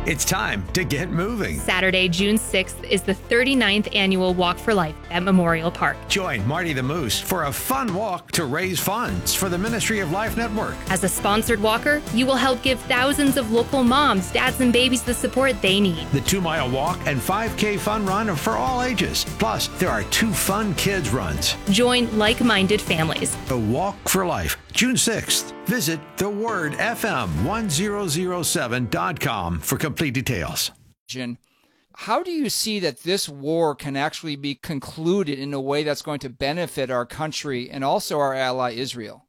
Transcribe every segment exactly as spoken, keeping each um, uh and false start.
It's time to get moving. Saturday, June sixth is the thirty-ninth annual Walk for Life at Memorial Park. Join Marty the Moose for a fun walk to raise funds for the Ministry of Life Network. As a sponsored walker, you will help give thousands of local moms, dads, and babies the support they need. The two-mile walk and five K fun run are for all ages. Plus, there are two fun kids runs. Join like-minded families. The Walk for Life, June sixth. Visit the word F M one thousand seven dot com for complete details. How do you see that this war can actually be concluded in a way that's going to benefit our country and also our ally Israel?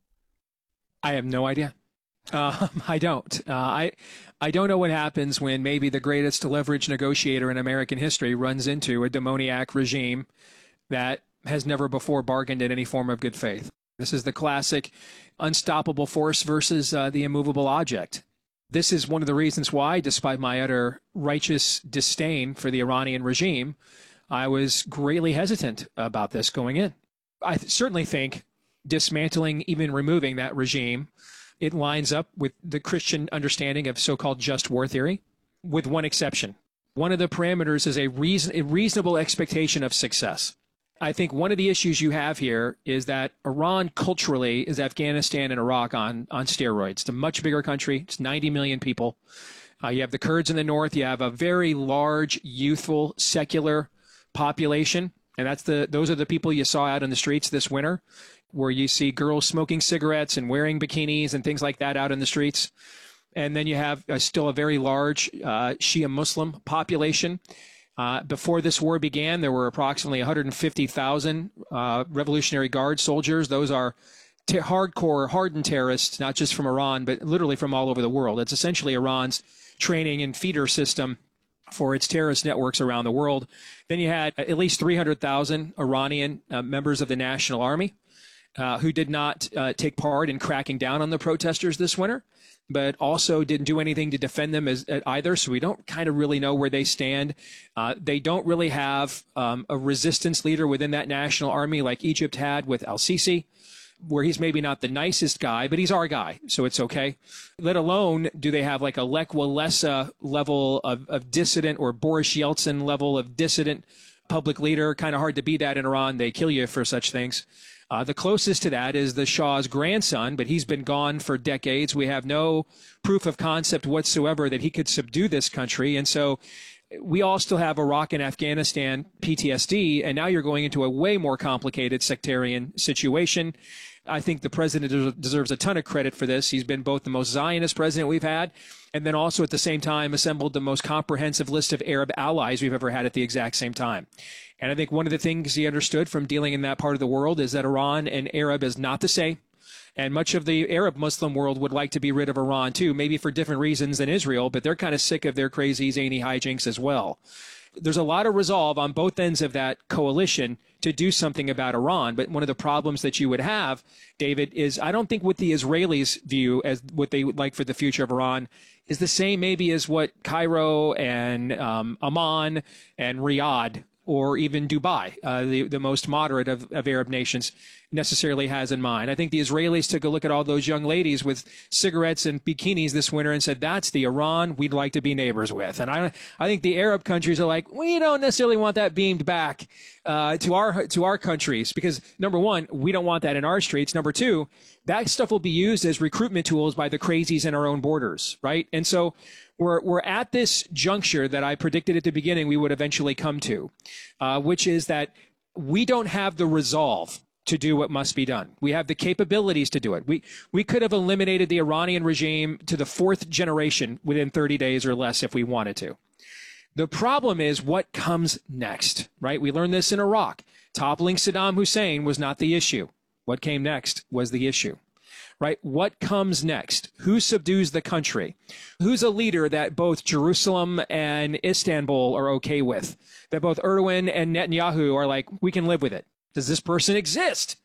I have no idea. Uh, I don't. Uh, I I don't know what happens when maybe the greatest leverage negotiator in American history runs into a demoniac regime that has never before bargained in any form of good faith. This is the classic unstoppable force versus uh, the immovable object. This is one of the reasons why, despite my utter righteous disdain for the Iranian regime, I was greatly hesitant about this going in. I th- certainly think dismantling, even removing that regime, it lines up with the Christian understanding of so-called just war theory, with one exception. One of the parameters is a, reason, a reasonable expectation of success. I think one of the issues you have here is that Iran culturally is Afghanistan and Iraq on, on steroids. It's a much bigger country. It's ninety million people. Uh, you have the Kurds in the north. You have a very large, youthful, secular population. And that's the those are the people you saw out in the streets this winter, where you see girls smoking cigarettes and wearing bikinis and things like that out in the streets. And then you have uh, still a very large uh, Shia Muslim population. Uh, before this war began, there were approximately one hundred fifty thousand uh, Revolutionary Guard soldiers. Those are t- hardcore, hardened terrorists, not just from Iran, but literally from all over the world. It's essentially Iran's training and feeder system for its terrorist networks around the world. Then you had at least three hundred thousand Iranian uh, members of the National Army uh, who did not uh, take part in cracking down on the protesters this winter, but also didn't do anything to defend them as, uh, either. So we don't kind of really know where they stand. Uh, they don't really have um, a resistance leader within that national army like Egypt had with al-Sisi, where he's maybe not the nicest guy, but he's our guy, so it's okay. Let alone do they have like a Lech Walesa level of, of dissident or Boris Yeltsin level of dissident public leader. Kind of hard to beat that in Iran. They kill you for such things. Uh, the closest to that is the Shah's grandson, but he's been gone for decades. We have no proof of concept whatsoever that he could subdue this country. And so we all still have Iraq and Afghanistan P T S D, and now you're going into a way more complicated sectarian situation. I think the president deserves a ton of credit for this. He's been both the most Zionist president we've had, and then also at the same time assembled the most comprehensive list of Arab allies we've ever had at the exact same time. And I think one of the things he understood from dealing in that part of the world is that Iran and Arab is not the same. And much of the Arab Muslim world would like to be rid of Iran too, maybe for different reasons than Israel, but they're kind of sick of their crazy, zany hijinks as well. There's a lot of resolve on both ends of that coalition to do something about Iran. But one of the problems that you would have, David, is I don't think what the Israelis view as what they would like for the future of Iran is the same maybe as what Cairo and um, Amman and Riyadh or even Dubai, uh, the, the most moderate of, of Arab nations, necessarily has in mind. I think the Israelis took a look at all those young ladies with cigarettes and bikinis this winter and said, that's the Iran we'd like to be neighbors with. And I I think the Arab countries are like, we don't necessarily want that beamed back uh, to our to our countries because, number one, we don't want that in our streets. Number two, that stuff will be used as recruitment tools by the crazies in our own borders, right? And so We're we're at this juncture that I predicted at the beginning we would eventually come to, uh, which is that we don't have the resolve to do what must be done. We have the capabilities to do it. We we could have eliminated the Iranian regime to the fourth generation within thirty days or less if we wanted to. The problem is what comes next, right? We learned this in Iraq. Toppling Saddam Hussein was not the issue. What came next was the issue. Right? What comes next? Who subdues the country? Who's a leader that both Jerusalem and Istanbul are okay with? That both Erdogan and Netanyahu are like, we can live with it. Does this person exist?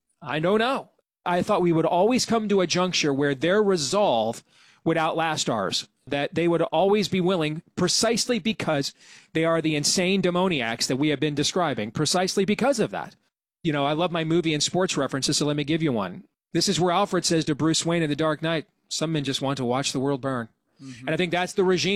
I don't know. I thought we would always come to a juncture where their resolve would outlast ours, that they would always be willing, precisely because they are the insane demoniacs that we have been describing, precisely because of that. You know, I love my movie and sports references, so let me give you one. This is where Alfred says to Bruce Wayne in The Dark Knight, some men just want to watch the world burn. Mm-hmm. And I think that's the regime